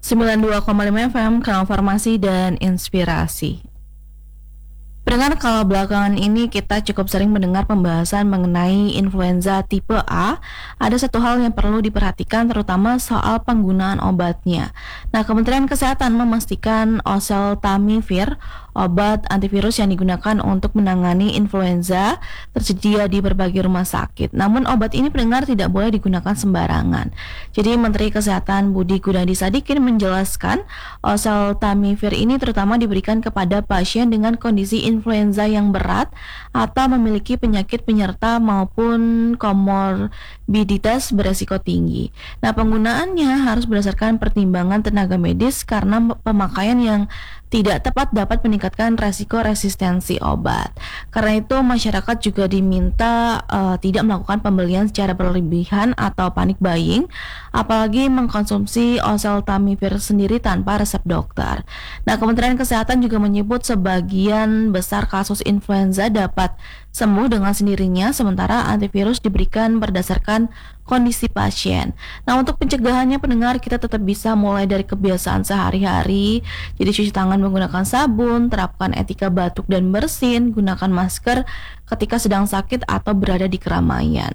92,5 FM, Kanal Farmasi dan Inspirasi. Pendengar, kalau belakangan ini kita cukup sering mendengar pembahasan mengenai influenza tipe A, ada satu hal yang perlu diperhatikan terutama soal penggunaan obatnya. Nah, Kementerian Kesehatan memastikan oseltamivir, obat antivirus yang digunakan untuk menangani influenza, tersedia di berbagai rumah sakit. Namun obat ini pendengar tidak boleh digunakan sembarangan. Jadi Menteri Kesehatan Budi Gunadi Sadikin menjelaskan oseltamivir ini terutama diberikan kepada pasien dengan kondisi influenza yang berat atau memiliki penyakit penyerta maupun komorbiditas beresiko tinggi. Nah, penggunaannya harus berdasarkan pertimbangan tenaga medis karena pemakaian yang tidak tepat dapat meningkatkan resiko resistensi obat. Karena itu masyarakat juga diminta tidak melakukan pembelian secara berlebihan atau panic buying, apalagi mengkonsumsi oseltamivir sendiri tanpa resep dokter. Nah, Kementerian Kesehatan juga menyebut sebagian besar kasus influenza dapat sembuh dengan sendirinya, sementara antivirus diberikan berdasarkan kondisi pasien. Nah, untuk pencegahannya pendengar, kita tetap bisa mulai dari kebiasaan sehari-hari. Jadi cuci tangan menggunakan sabun, terapkan etika batuk dan bersin, gunakan masker ketika sedang sakit atau berada di keramaian.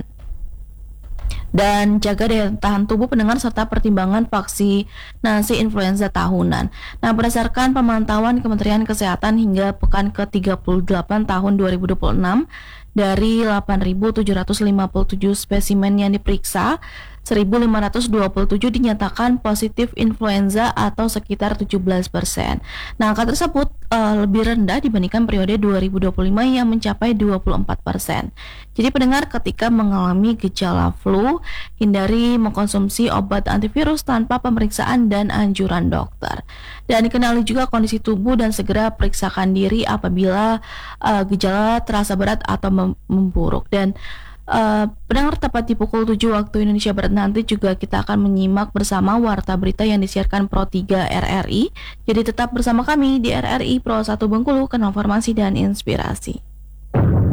Dan jaga daya tahan tubuh pendengar serta pertimbangan vaksinasi influenza tahunan. Nah, berdasarkan pemantauan Kementerian Kesehatan hingga pekan ke-38 tahun 2026, dari 8.757 spesimen yang diperiksa, 1.527 dinyatakan positif influenza atau sekitar 17%. Nah, angka tersebut lebih rendah dibandingkan periode 2025 yang mencapai 24%. Jadi pendengar, ketika mengalami gejala flu, hindari mengkonsumsi obat antivirus tanpa pemeriksaan dan anjuran dokter. Dan dikenali juga kondisi tubuh dan segera periksakan diri apabila gejala terasa berat atau memburuk. Dan pendengar, tepat di pukul 7 waktu Indonesia Barat nanti juga kita akan menyimak bersama Warta Berita yang disiarkan Pro 3 RRI. Jadi tetap bersama kami di RRI Pro 1 Bengkulu, Kanal Farmasi dan Inspirasi.